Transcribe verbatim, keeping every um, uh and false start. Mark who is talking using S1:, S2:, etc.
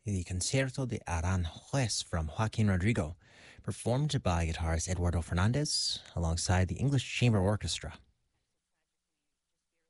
S1: the Concierto de Aranjuez from Joaquin Rodrigo, performed by guitarist Eduardo Fernandez alongside the English Chamber Orchestra.